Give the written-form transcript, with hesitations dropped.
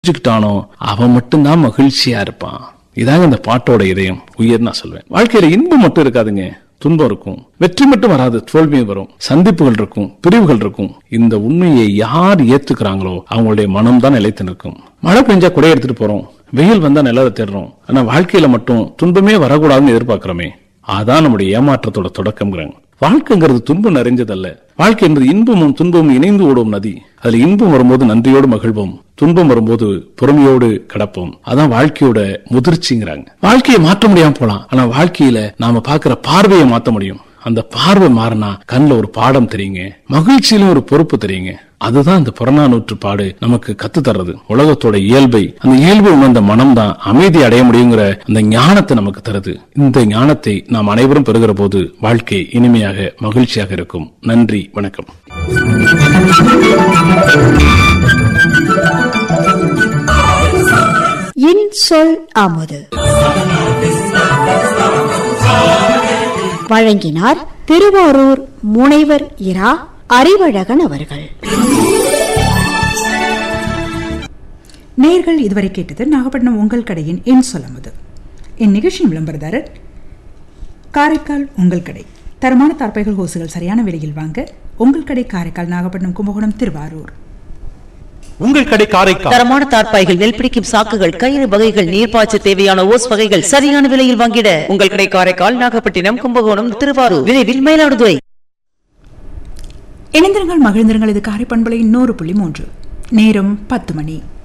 புரிஞ்சுக்கிட்டானோ அவன் மட்டும்தான் மகிழ்ச்சியா இருப்பான். இதாங்க இந்த பாட்டோட இதயம் உயர் நான் சொல்வேன். வாழ்க்கையில இன்பம் மட்டும் இருக்காதுங்க, துன்பம் இருக்கும். வெற்றி மட்டும் வராது, தோல்வியும் வரும். சந்திப்புகள் இருக்கும், பிரிவுகள் இருக்கும். இந்த உண்மையை யார் ஏத்துக்கிறாங்களோ அவங்களுடைய மனம் தான் நிலைத்து நிற்கும். மழை பெஞ்சா குடைய எடுத்துட்டு போறோம், வெயில் வந்தா நிலத்தை தேடுறோம். ஆனா வாழ்க்கையில மட்டும் துன்பமே வரக்கூடாதுன்னு எதிர்பார்க்கிறோமே, அதான் நம்முடைய ஏமாற்றத்தோட தொடக்கம்ங்கிறாங்க. வாழ்க்கைங்கிறது துன்பம் நிறைஞ்சதல்ல. வாழ்க்கை என்பது இன்பமும் துன்பமும் இணைந்து ஓடும் நதி. அதுல இன்பம் வரும்போது நன்றியோடு மகிழ்வோம், துன்பம் வரும்போது பொறுமையோடு கடப்போம். அதான் வாழ்க்கையோட முதிர்ச்சிங்கிறாங்க. வாழ்க்கையை மாற்ற முடியாம போலாம், ஆனா வாழ்க்கையில நாம பாக்குற பார்வையை மாத்த முடியும். அந்த பார்வை மாறினா கண்ணுல ஒரு பாடம் தெரியுங்க, மகிழ்ச்சியிலும் ஒரு பொறுப்பு தெரியுங்க. அதுதான் இந்த புறநானூற்று பாடு நமக்கு கத்து தர்றது. உலகத்தோட இயல்பை, அந்த இயல்பை உணர்ந்த மனம் தான் அமைதி அடைய முடியுங்கிற அந்த ஞானத்தை நமக்கு தருது. இந்த ஞானத்தை நாம் அனைவரும் பெறுகிற போது வாழ்க்கை இனிமையாக மகிழ்ச்சியாக இருக்கும். நன்றி, வணக்கம். இன்சொல் அமுது வழங்கினார் திருவாரூர் முனைவர் இரா அறிவழகன் அவர்கள். நேயர்கள் இதுவரை கேட்டது நாகப்பட்டினம் உங்கள் கடையின் இன்சொல் அமுது. இந்நிகழ்ச்சியின் விளம்பரதாரர் காரைக்கால் உங்கள் கடை. தரமான தார்பாய்கள் ஹோசுகள் சரியான விலையில் வாங்க உங்கள் கடை காரைக்கால், நாகப்பட்டினம், கும்பகோணம், திருவாரூர். உங்கள் கடை காரைக்கால். தரமான தார்பாய்கள், நெல் பிடிக்கும் சாக்குகள், கயிறு வகைகள், நீர்ப்பாய்ச்ச தேவையான ஓஸ் வகைகள் சரியான விலையில் வாங்கிட உங்கள் கடை காரைக்கால், நாகப்பட்டினம், கும்பகோணம், திருவாரூர். விரைவில் மயிலாடுதுறை. இணைந்திருங்கள், மகிழ்ந்திருங்கள். இது காரைப்பண்பலை 100.3. நேரம் 10 மணி.